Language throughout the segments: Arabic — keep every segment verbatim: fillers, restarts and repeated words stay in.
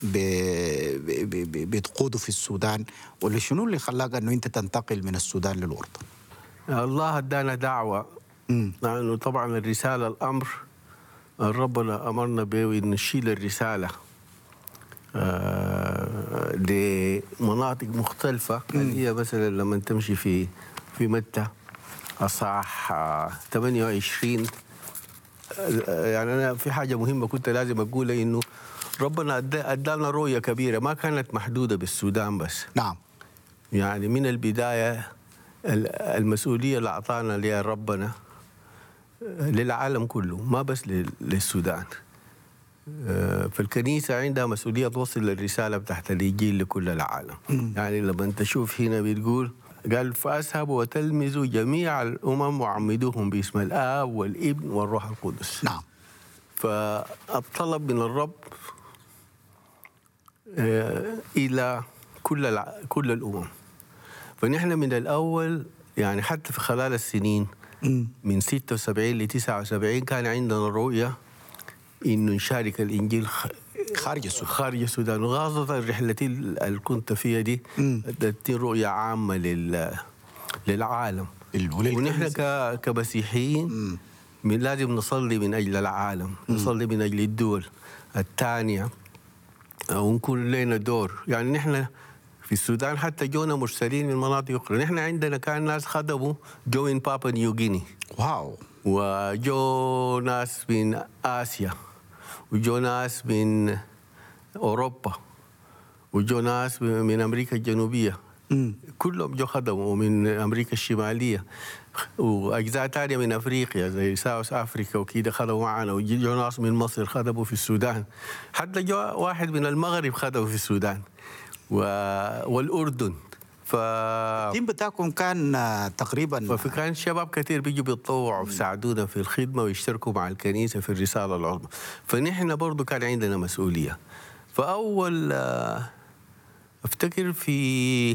ب- ب- ب- بتقوده في السودان، ولا شنو اللي خلاك انه انت تنتقل من السودان للاردن؟ الله ادانا دعوه، امم لانه طبعا الرساله الامر ربنا امرنا به ان نشيل الرساله آه، لمناطق مختلفه، اللي هي مثلا لما تمشي في في متى اصحاح آه، ثمانية وعشرين. آه، يعني انا في حاجه مهمه كنت لازم اقولها، انه ربنا أدى- ادانا رؤيه كبيره ما كانت محدوده بالسودان بس. نعم. يعني من البدايه ال- المسؤوليه اللي اعطانا لها ربنا للعالم كله، ما بس لل- للسودان. آه، فالكنيسة عندها مسؤولية توصل الرسالة بتاعت الإنجيل لكل العالم. يعني لما أنت تشوف هنا بتقول قال فأذهبوا وتلمذوا جميع الأمم وعمدوهم باسم الآب والابن والروح القدس. نعم. فالطلب من الرب آه، إلى كل الع... كل الأمم. فنحن من الأول يعني حتى في خلال السنين مم. من ستة وسبعين ل تسعة وسبعين كان عندنا رؤية إنه نشارك الإنجيل خ... خارج السودان. خارج السودان، وخاصة رحلتي اللي كنت فيها دي مم. ادتني رؤية عامة لل... للعالم. ال- وللكنيسة. ونحن ك... كمسيحيين مم. من لازم نصلي من أجل العالم، نصلي من أجل الدول الثانية، ونكون لنا دور. يعني نحن في السودان حتى جونا مرسلين من مناطق أخرى. نحن عندنا كان ناس خدموا جو من بابا نيوغيني، واو. وجو ناس من آسيا، وجو ناس من أوروبا، وجو ناس من أمريكا الجنوبية. مم. كلهم جو خدموا من أمريكا الشمالية، وأجزاء تانية من أفريقيا زي ساوث أفريكا وكده خدموا معنا، وجو ناس من مصر خدموا في السودان، حتى جو واحد من المغرب خدموا في السودان و... والأردن. ف... التيم بتاعكم كان آه، تقريبا ففي كان شباب كثير بيجوا بيتطوعوا ويساعدونا في الخدمة ويشتركوا مع الكنيسة في الرسالة العظمى. فنحن برضو كان عندنا مسؤولية. فأول آه، أفتكر في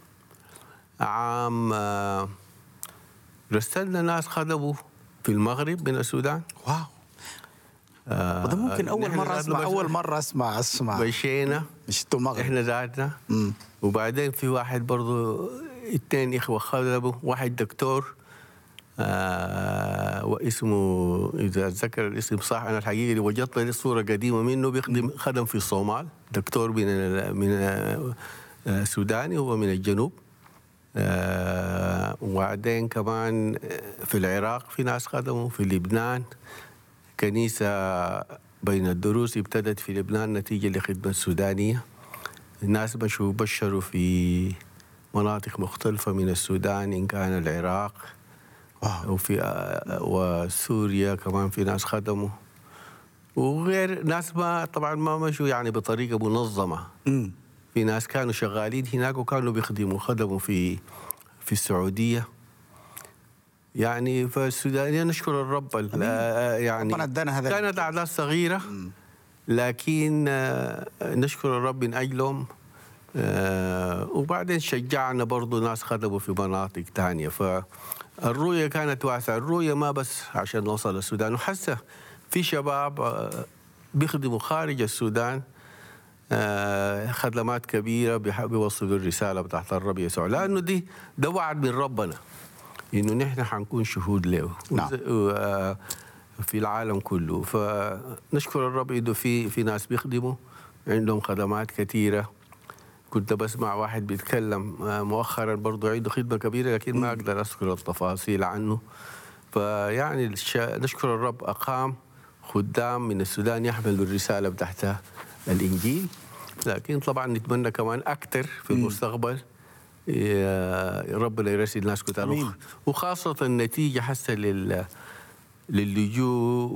عام آه، رسلنا ناس خدموا في المغرب من السودان. واو. آه، وده ممكن اول نحن مره ذاتنا اسمع بس- اول مره اسمع اسمع مشينا مش انتوا المغرب. احنا ذاتنا. مم. وبعدين في واحد برضو اثنين اخوه خدموا، واحد دكتور آه واسمه اذا اتذكر الاسم صح، انا الحقيقه وجدت لي صوره قديمه منه بيخدم خدم في الصومال، دكتور من ال- من آه، سوداني، هو من الجنوب. آه وبعدين كمان في العراق في ناس خدموا، في لبنان كنيسه بين الدروس ابتدت في لبنان نتيجه لخدمه سودانيه. الناس مشوا بشروا في مناطق مختلفة من السودان، إن كان العراق واو. وفي آه، وسوريا كمان في ناس خدموا، وغير ناس ما طبعا ما مشوا يعني بطريقة منظمة. مم. في ناس كانوا شغالين هناك وكانوا بيخدموا، خدموا في في السعودية. يعني فالسودانيين نشكر الرب ال- آه، يعني ربنا ادانا هذا كانت أعداد صغيرة، لكن آه، نشكر الرب من أجلهم. آه، وبعدين شجعنا برضو ناس خدموا في مناطق تانية. فالرؤية كانت واسعة، الرؤية ما بس عشان نوصل السودان، وحسه في شباب آه، بيخدموا خارج السودان آه، خدمات كبيرة بيح- بيوصلوا الرسالة بتاعت الرب يسوع، لأنه دي ده وعد من ربنا إنه نحن حنكون شهود له. نعم. وز- و- آه، في العالم كله. فنشكر الرب إنه في في ناس بيخدموا عندهم خدمات كثيرة. كنت بسمع واحد بيتكلم آه، مؤخرا برضو عنده خدمة كبيرة، لكن ما أقدر أذكر التفاصيل عنه. فيعني الش- نشكر الرب أقام خدام من السودان يحملوا الرسالة بتاعتها الإنجيل. لكن طبعا نتمنى كمان أكثر في المستقبل يا ربنا يرسل ناس كتار، آمين. وخاصة النتيجة حسه لل للجوء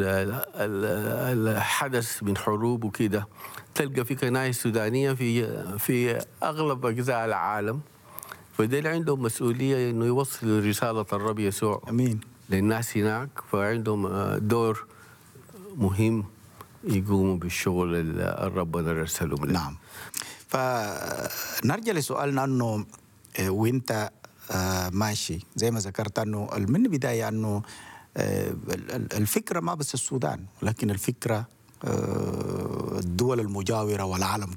والحدث من حروب وكده. تلقى في كنائس سودانية في في أغلب أجزاء العالم، فدول عندهم مسؤولية إنه يوصلوا رسالة الرب يسوع امين. للناس هناك. فعندهم آه، دور مهم يقوموا بالشغل اللي الرب رسلهم له. نعم. فنرجع لسؤالنا انه آه، وانت آه، ماشي زي ما ذكرت انه من البدايه انه آه، ال- ال- الفكره ما بس السودان، ولكن الفكره آه، الدول المجاورة والعالم